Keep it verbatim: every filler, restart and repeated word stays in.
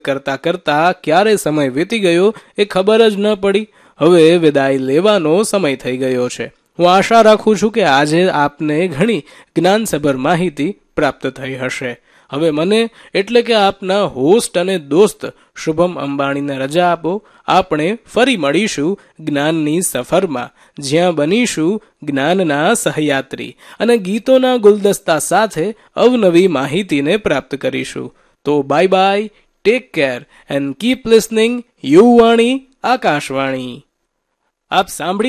કરતા કરતા ક્યારે સમય વીતી ગયો એ ખબર જ ન પડી. હવે વિદાય લેવાનો સમય થઈ ગયો છે. હું આશા રાખું છું કે આજે આપને ઘણી જ્ઞાનસભર માહિતી પ્રાપ્ત થઈ હશે. હવે મને એટલે કે આપના હોસ્ટ અને દોસ્ત શુભમ અંબાણીને રજા આપો. આપણે ફરી મળીશું જ્ઞાનની સફરમાં, જ્યાં બનીશું જ્ઞાનના સહયાત્રી અને ગીતોના ગુલદસ્તા સાથે અવનવી માહિતીને પ્રાપ્ત કરીશું. તો bye bye, take care and keep listening યુવાણી Akashvani. આપ સાંભળી